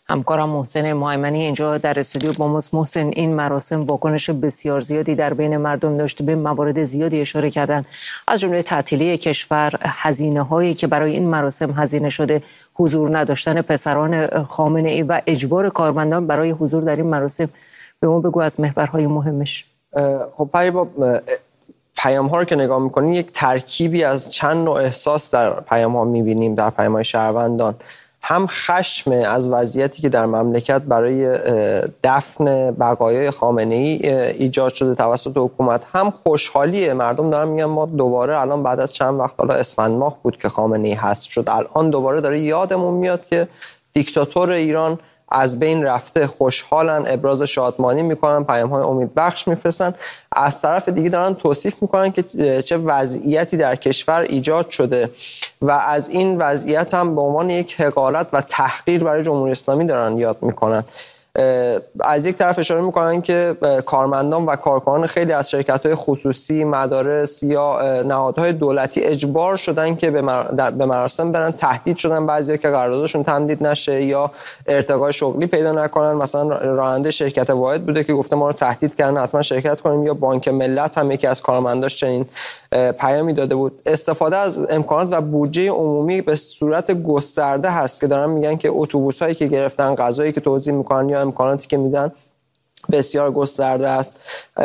همکارم محسن مایمنی اینجا در استودیو با ماست. محسن، این مراسم واکنش بسیار زیادی در بین مردم داشته، به موارد زیادی اشاره کردن، از جمله تعطیلی کشور، هزینه هایی که برای این مراسم هزینه شده، حضور نداشتن پسران خامنه ای و اجبار کارمندان برای حضور در این مراسم. به ما بگو از محورهای مهمش. خب پیام ها رو که نگاه میکنیم، یک ترکیبی از چند نوع احساس در پیام ها میبینیم. در پیام های شهروندان هم خشم از وضعیتی که در مملکت برای دفن بقایای خامنه ای ایجاد شده توسط حکومت، هم خوشحالی مردم دارن میگن ما دوباره الان بعد از چند وقت، حالا اسفند ماه بود که خامنه ای حذف شد، الان دوباره داره یادمون میاد که دیکتاتور ایران از بین رفته. خوشحالن، ابراز شادمانی میکنن، پیام‌های امیدبخش میفرستن. از طرف دیگه دارن توصیف میکنن که چه وضعیتی در کشور ایجاد شده و از این وضعیت هم به عنوان یک حقارت و تحقیر برای جمهوری اسلامی دارن یاد میکنن. از یک طرف اشاره میکنن که کارمندان و کارکنان خیلی از شرکت‌های خصوصی، مدارس یا نهادهای دولتی اجبار شدن که به مراسم برن، تهدید شدن بعضیا که قراردادشون تمدید نشه یا ارتقای شغلی پیدا نکنن. مثلا راننده شرکت واحد بوده که گفته ما رو تهدید کردن حتما شرکت کنیم، یا بانک ملت هم یکی از کارمنداش چنین پیامی داده بود. استفاده از امکانات و بودجه عمومی به صورت گسترده هست که دارن میگن که اتوبوسایی که گرفتن، غذایی که توزیع میکنن یا امکاناتی که میدن بسیار گسترده است.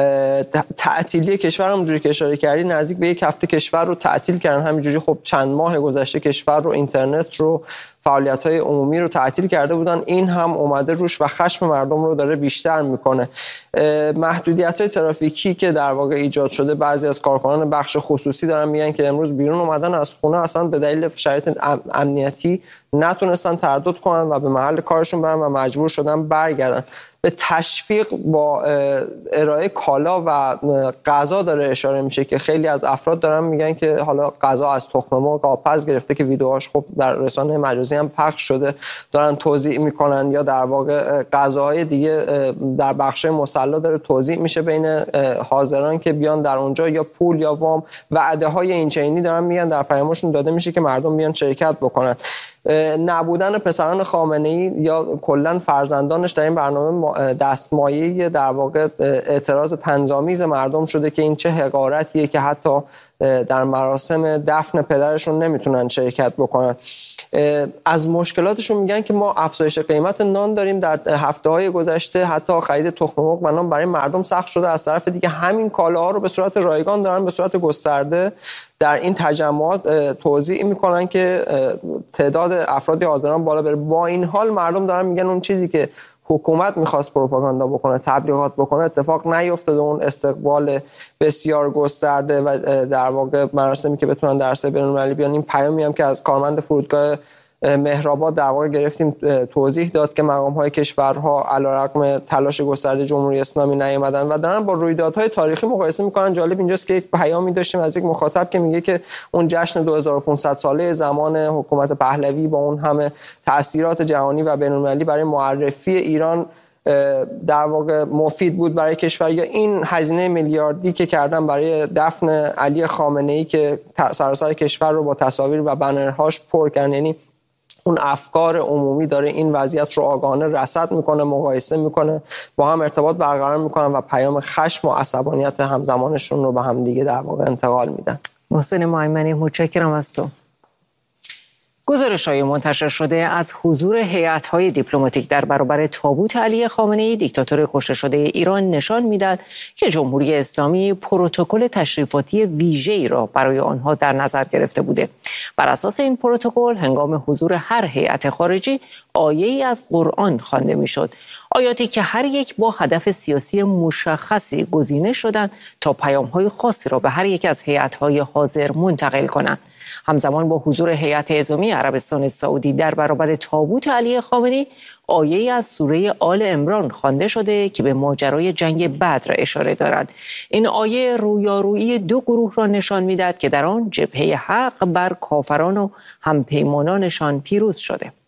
تعطیلی کشور همونجوری که اشاره کردی، نزدیک به یک هفته کشور رو تعطیل کردن. همینجوری خب چند ماه گذشته کشور رو، اینترنت رو، فعالیت‌های عمومی رو تعطیل کرده بودن. این هم اومده روش و خشم مردم رو داره بیشتر میکنه. محدودیت‌های ترافیکی که در واقع ایجاد شده، بعضی از کارکنان بخش خصوصی دارن میگن که امروز بیرون اومدن از خونه اصلا به دلیل شرایط امنیتی نتونستن تردد کنن و به محل کارشون برن و مجبور شدن برگردن. به تشویق با ارائه کالا و غذا داره اشاره میشه که خیلی از افراد دارن میگن که حالا غذا از تخم مرغ آبپز گرفته که ویدیوهاش خب در رسانه مجازی هم پخش شده، دارن توزیع میکنن، یا در واقع غذاهای دیگه در بخش مصلا داره توزیع میشه بین حاضران که بیان در اونجا، یا پول یا وام. وعده های این چنینی دارن میگن در پیامشون داده میشه که مردم بیان شرکت بکنن. نبودن پسران خامنه ای یا کلا فرزندانش در این برنامه دستمایه در واقع اعتراض طنزآمیز مردم شده که این چه حقارتیه که حتی در مراسم دفن پدرشون نمیتونن شرکت بکنن. از مشکلاتشون میگن که ما افزایش قیمت نان داریم، در هفته‌های گذشته حتی خرید تخم مرغ و نان برای مردم سخت شده. از طرف دیگه همین کالاها رو به صورت رایگان دارن به صورت گسترده در این تجمعات توزیع میکنن که تعداد افرادی حاضران بالا بره. با این حال مردم دارن میگن اون چیزی که حکومت میخواست پروپاگاندا بکنه، تبلیغات بکنه، اتفاق نیفتاده. اون استقبال بسیار گسترده و در واقع مراسمی که بتونن در سطح بین‌المللی بیان. این پیامی هم که از کارمند فرودگاه مهرآباد در واقع گرفتیم توضیح داد که مقام‌های کشورها علیرغم تلاش گسترده جمهوری اسلامی نیامدن و دارن با رویدادهای تاریخی مقایسه میکنن. جالب اینجاست که یک پیامی داشتیم از یک مخاطب که میگه که اون جشن 2500 ساله زمان حکومت پهلوی با اون همه تأثیرات جهانی و بین‌المللی برای معرفی ایران در واقع مفید بود برای کشور، یا این هزینه میلیاردی که کردن برای دفن علی خامنه‌ای که سراسر کشور رو با تصاویر و بنرهاش پر کردن. یعنی اون افکار عمومی داره این وضعیت رو آگاهانه رصد میکنه، مقایسه میکنه، با هم ارتباط برقرار میکنن و پیام خشم و عصبانیت همزمانشون رو به هم دیگه در واقع انتقال میدن. محسن مایمنی، متشکرم از تو. گزارش‌های منتشر شده از حضور هیئت‌های دیپلماتیک در برابر تابوت علی خامنه‌ای دیکتاتور کشته شده ایران نشان می‌دهد که جمهوری اسلامی پروتکل تشریفاتی ویژه‌ای را برای آنها در نظر گرفته بوده. بر اساس این پروتکل هنگام حضور هر هیئت خارجی آیه‌ای از قرآن خوانده می‌شد. آیاتی که هر یک با هدف سیاسی مشخصی گزینه شدند تا پیام‌های خاصی را به هر یک از هیئت‌های حاضر منتقل کنند. همزمان با حضور هیئت عزومی عربستان سعودی در برابر تابوت علی خامنه‌ای، آیه‌ای از سوره آل عمران خوانده شده که به ماجرای جنگ بدر اشاره دارد. این آیه رویارویی دو گروه را نشان می‌دهد که در آن جبهه حق بر کافران و همپیمانانشان پیروز شده.